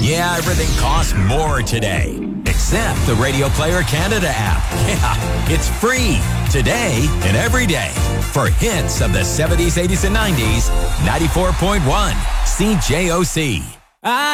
Yeah, everything costs more today. Except the Radio Player Canada app. Yeah, it's free today and every day. For hits of the 70s, 80s, and 90s, 94.1 CJOC.